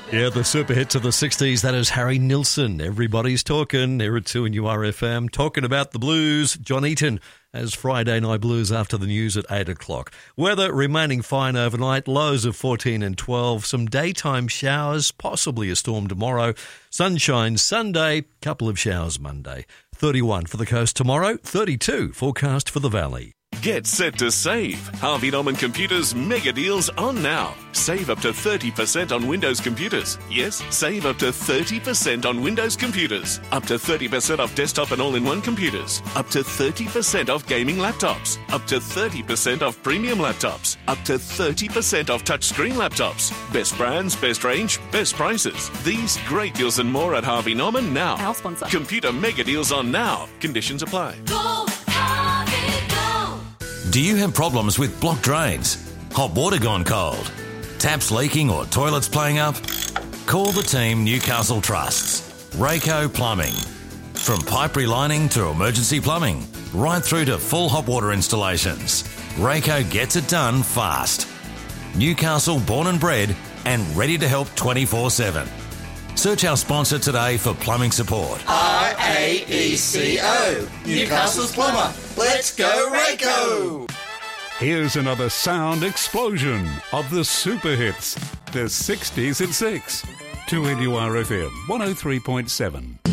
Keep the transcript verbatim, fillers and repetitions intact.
Yeah, the super hits of the sixties, that is Harry Nilsson. Everybody's talking. Era two and U R F M. Talking about the blues. John Eaton has Friday Night Blues after the news at eight o'clock. Weather remaining fine overnight. Lows of fourteen and twelve. Some daytime showers, possibly a storm tomorrow. Sunshine Sunday, couple of showers Monday. thirty-one for the coast tomorrow. thirty-two forecast for the valley. Get set to save. Harvey Norman Computers mega deals on now. Save up to thirty percent on Windows computers. Yes, save up to thirty percent on Windows computers. Up to thirty percent off desktop and all-in-one computers. Up to thirty percent off gaming laptops. Up to thirty percent off premium laptops. Up to thirty percent off touchscreen laptops. Best brands, best range, best prices. These great deals and more at Harvey Norman now. Our sponsor. Computer mega deals on now. Conditions apply. Go, Harvey, go! Do you have problems with blocked drains, hot water gone cold, taps leaking or toilets playing up? Call the team Newcastle Trusts. Rayco Plumbing. From pipe relining to emergency plumbing, right through to full hot water installations, Rayco gets it done fast. Newcastle born and bred and ready to help twenty-four seven. Search our sponsor today for plumbing support. R A E C O, Newcastle's plumber. Let's go, Rayco! Here's another sound explosion of the super hits. The sixties at six. two N U R F M, one oh three point seven.